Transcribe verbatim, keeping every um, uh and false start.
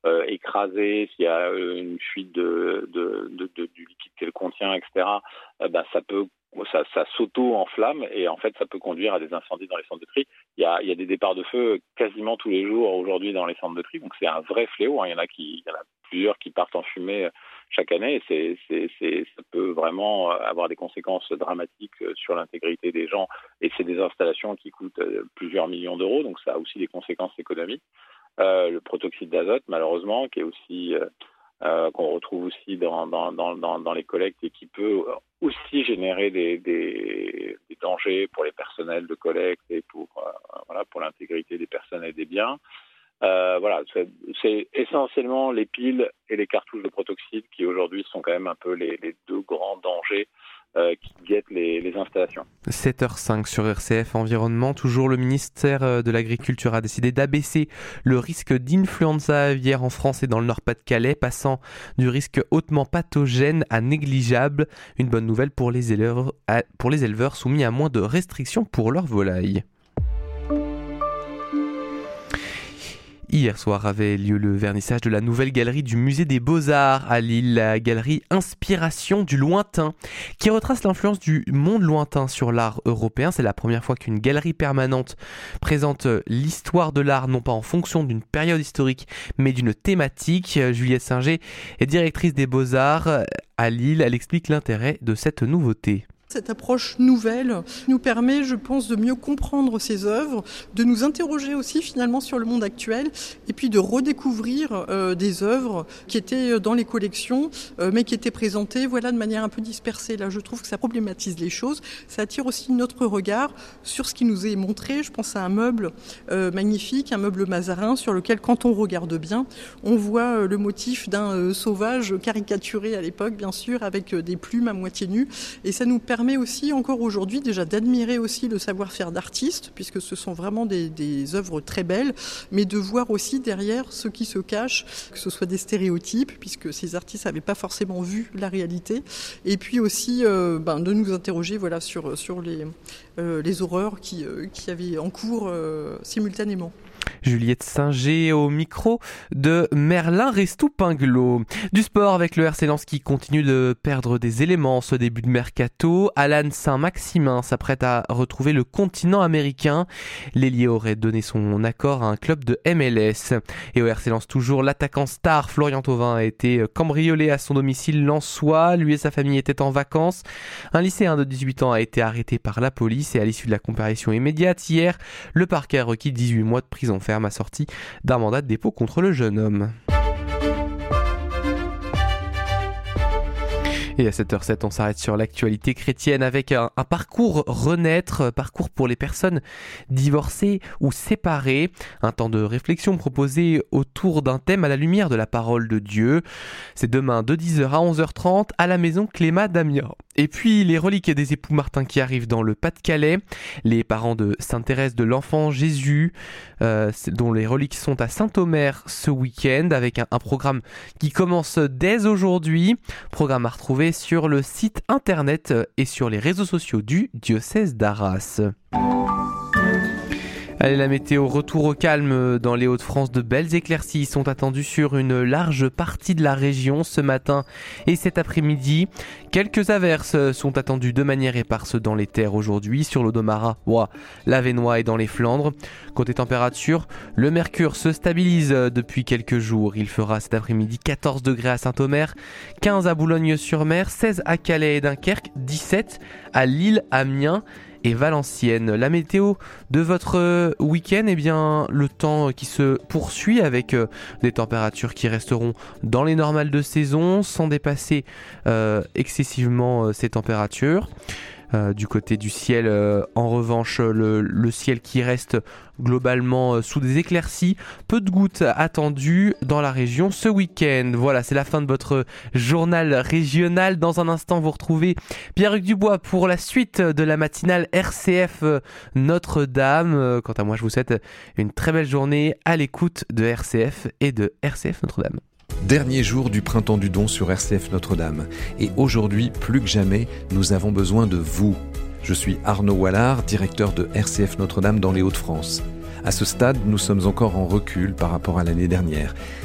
euh, écrasée, s'il y a une fuite de, de, de, de, du liquide qu'elle contient, et cetera, euh, bah, ça peut ça, ça s'auto-enflamme et en fait ça peut conduire à des incendies dans les centres de tri. Il y a, il y a des départs de feu quasiment tous les jours aujourd'hui dans les centres de tri, donc c'est un vrai fléau. Hein. Il y en a qui, il y en a plusieurs qui partent en fumée chaque année et c'est, c'est, c'est, ça peut vraiment avoir des conséquences dramatiques sur l'intégrité des gens et c'est des installations qui coûtent plusieurs millions d'euros, donc ça a aussi des conséquences économiques. Euh, le protoxyde d'azote, malheureusement, qui est aussi euh, euh, qu'on retrouve aussi dans, dans, dans, dans, dans les collectes et qui peut aussi générer des, des, des dangers pour les personnels de collecte et pour euh, voilà pour l'intégrité des personnes et des biens. Euh, voilà, c'est, c'est essentiellement les piles et les cartouches de protoxyde qui aujourd'hui sont quand même un peu les, les deux grands dangers euh, qui guettent les, les installations. sept heures cinq sur R C F Environnement. Toujours le ministère de l'Agriculture a décidé d'abaisser le risque d'influenza aviaire en France et dans le Nord-Pas-de-Calais, passant du risque hautement pathogène à négligeable. Une bonne nouvelle pour les éleveurs, pour les éleveurs soumis à moins de restrictions pour leurs volailles. Hier soir avait lieu le vernissage de la nouvelle galerie du Musée des Beaux-Arts à Lille, la galerie Inspiration du lointain, qui retrace l'influence du monde lointain sur l'art européen. C'est la première fois qu'une galerie permanente présente l'histoire de l'art, non pas en fonction d'une période historique, mais d'une thématique. Juliette Singer est directrice des Beaux-Arts à Lille. Elle explique l'intérêt de cette nouveauté. Cette approche nouvelle nous permet, je pense, de mieux comprendre ces œuvres, de nous interroger aussi finalement sur le monde actuel et puis de redécouvrir euh, des œuvres qui étaient dans les collections euh, mais qui étaient présentées voilà, de manière un peu dispersée. Là, je trouve que ça problématise les choses. Ça attire aussi notre regard sur ce qui nous est montré. Je pense à un meuble euh, magnifique, un meuble Mazarin sur lequel, quand on regarde bien, on voit euh, le motif d'un euh, sauvage caricaturé à l'époque, bien sûr, avec euh, des plumes à moitié nues. Et ça nous permet permet aussi encore aujourd'hui déjà d'admirer aussi le savoir-faire d'artistes, puisque ce sont vraiment des, des œuvres très belles, mais de voir aussi derrière ce qui se cache, que ce soit des stéréotypes, puisque ces artistes n'avaient pas forcément vu la réalité, et puis aussi euh, ben, de nous interroger voilà, sur, sur les, euh, les horreurs qui, euh, qui avaient en cours euh, simultanément. Juliette Singer au micro de Merlin Restou-Pinglot. Du sport avec le R C Lens qui continue de perdre des éléments en ce début de mercato. Alan Saint-Maximin s'apprête à retrouver le continent américain. L'ailier aurait donné son accord à un club de M L S. Et au R C Lens toujours, l'attaquant star Florian Thauvin a été cambriolé à son domicile lensois. Lui et sa famille étaient en vacances. Un lycéen de dix-huit ans a été arrêté par la police et à l'issue de la comparution immédiate hier, le parquet a requis dix-huit mois de prison ferme assorti d'un mandat de dépôt contre le jeune homme. Et à sept heures sept, on s'arrête sur l'actualité chrétienne avec un, un parcours renaître, parcours pour les personnes divorcées ou séparées. Un temps de réflexion proposé autour d'un thème à la lumière de la parole de Dieu. C'est demain de dix heures à onze heures trente à la maison Cléma d'Amiens. Et puis les reliques des époux Martin qui arrivent dans le Pas-de-Calais. Les parents de Sainte Thérèse de l'Enfant Jésus, euh, dont les reliques sont à Saint-Omer ce week-end, avec un, un programme qui commence dès aujourd'hui. Programme à retrouver sur le site internet et sur les réseaux sociaux du diocèse d'Arras. Allez, la météo, retour au calme dans les Hauts-de-France. De belles éclaircies sont attendues sur une large partie de la région ce matin et cet après-midi. Quelques averses sont attendues de manière éparse dans les terres aujourd'hui, sur l'Audomara, Ouah, l'Avesnois et dans les Flandres. Côté température, le mercure se stabilise depuis quelques jours. Il fera cet après-midi quatorze degrés à Saint-Omer, quinze à Boulogne-sur-Mer, seize à Calais et Dunkerque, dix-sept à Lille, Amiens et Valenciennes. La météo de votre week-end, eh bien, le temps qui se poursuit avec euh, des températures qui resteront dans les normales de saison sans dépasser euh, excessivement euh, ces températures. Euh, du côté du ciel, euh, en revanche, le, le ciel qui reste globalement euh, sous des éclaircies. Peu de gouttes attendues dans la région ce week-end. Voilà, c'est la fin de votre journal régional. Dans un instant, vous retrouvez Pierre-Hugues Dubois pour la suite de la matinale R C F Notre-Dame. Euh, quant à moi, je vous souhaite une très belle journée à l'écoute de R C F et de R C F Notre-Dame. Dernier jour du printemps du don sur R C F Notre-Dame. Et aujourd'hui, plus que jamais, nous avons besoin de vous. Je suis Arnaud Wallard, directeur de R C F Notre-Dame dans les Hauts-de-France. À ce stade, nous sommes encore en recul par rapport à l'année dernière.